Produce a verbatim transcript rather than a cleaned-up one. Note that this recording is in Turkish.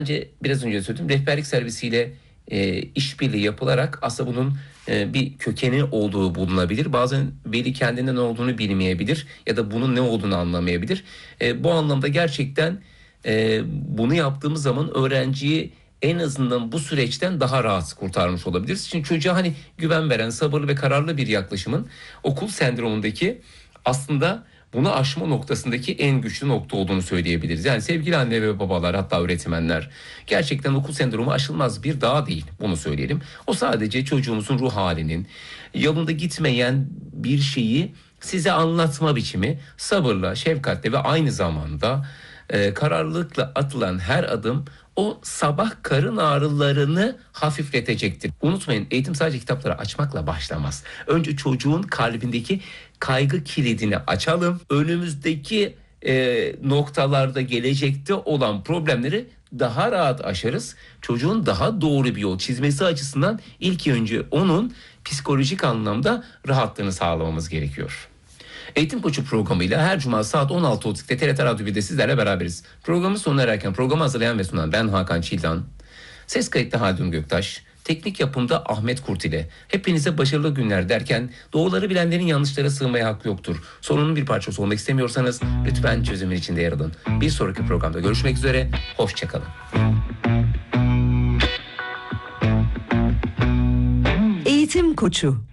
Bence biraz önce söyledim, rehberlik servisiyle e, işbirliği yapılarak aslında bunun e, bir kökeni olduğu bulunabilir. Bazen veli kendinden ne olduğunu bilmeyebilir ya da bunun ne olduğunu anlamayabilir. E, bu anlamda gerçekten e, bunu yaptığımız zaman öğrenciyi en azından bu süreçten daha rahat kurtarmış olabiliriz. Çünkü çocuğa hani güven veren, sabırlı ve kararlı bir yaklaşımın okul sendromundaki aslında bunu aşma noktasındaki en güçlü nokta olduğunu söyleyebiliriz. Yani sevgili anne ve babalar, hatta öğretmenler, gerçekten okul sendromu aşılmaz bir dağ değil, bunu söyleyelim. O sadece çocuğumuzun ruh halinin yolunda gitmeyen bir şeyi size anlatma biçimi, sabırla, şefkatle ve aynı zamanda e, kararlılıkla atılan her adım o sabah karın ağrılarını hafifletecektir. Unutmayın, eğitim sadece kitapları açmakla başlamaz. Önce çocuğun kalbindeki kaygı kilidini açalım. Önümüzdeki e, noktalarda, gelecekte olan problemleri daha rahat aşarız. Çocuğun daha doğru bir yol çizmesi açısından ilk önce onun psikolojik anlamda rahatlığını sağlamamız gerekiyor. Eğitim Koçu programıyla her cuma saat on altı otuzda T R T Radyo bir'de sizlerle beraberiz. Programın sonuna erken programı hazırlayan ve sunan ben Hakan Çildan. Ses kayıtta Haldun Göktaş. Teknik yapımda Ahmet Kurt ile. Hepinize başarılı günler derken doğruları bilenlerin yanlışlara sığmaya hakkı yoktur. Sorunun bir parçası olmak istemiyorsanız lütfen çözümün içinde yer alın. Bir sonraki programda görüşmek üzere. Hoşçakalın. Eğitim Koçu.